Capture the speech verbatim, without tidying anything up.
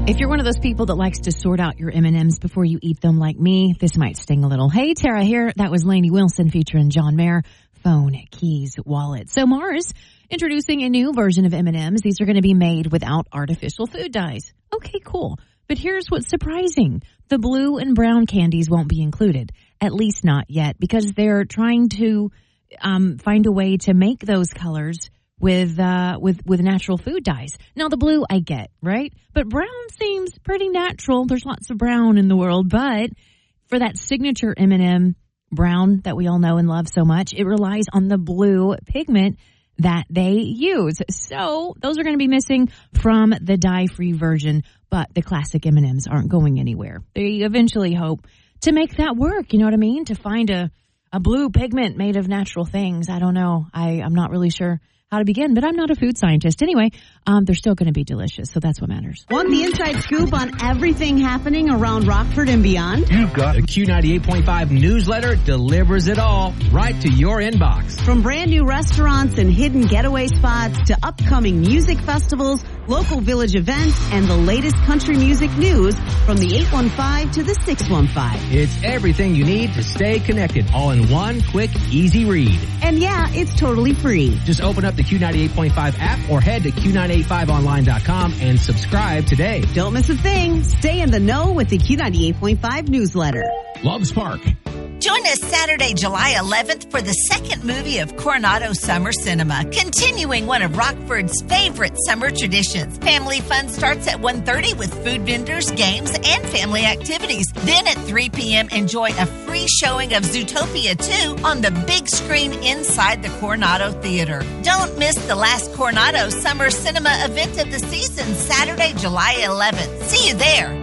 If you're one of those people that likes to sort out your M and M's before you eat them like me, this might sting a little. Hey, Tara here. That was Lainey Wilson featuring John Mayer. Phone, keys, wallet. So Mars introducing a new version of M and M's. These are going to be made without artificial food dyes. Okay, cool. But here's what's surprising. The blue and brown candies won't be included. At least not yet, because they're trying to um, find a way to make those colors with uh with with natural food dyes. Now the blue I get, right? But brown seems pretty natural. There's lots of brown in the world, but for that signature M and M brown that we all know and love so much, it relies on the blue pigment that they use. So those are going to be missing from the dye-free version, but the classic M and M's aren't going anywhere. They eventually hope to make that work, you know what I mean? To find a a blue pigment made of natural things. I don't know. I I'm not really sure how to begin, but I'm not a food scientist. Anyway, um, they're still going to be delicious, so that's what matters. Want the inside scoop on everything happening around Rockford and beyond? You've got the Q ninety-eight point five newsletter delivers it all right to your inbox. From brand new restaurants and hidden getaway spots to upcoming music festivals, local village events, and the latest country music news from the eight one five to the six one five. It's everything you need to stay connected, all in one quick, easy read. And yeah, it's totally free. Just open up the Q ninety-eight point five app or head to Q nine eighty-five online dot com and subscribe today. Don't miss a thing. Stay in the know with the Q ninety-eight point five newsletter. Loves Park. Join us Saturday, July eleventh for the second movie of Coronado Summer Cinema, continuing one of Rockford's favorite summer traditions. Family fun starts at one thirty with food vendors, games, and family activities. Then at three p.m., enjoy a free showing of Zootopia two on the big screen inside the Coronado Theater. Don't miss the last Coronado Summer Cinema event of the season, Saturday, July eleventh. See you there.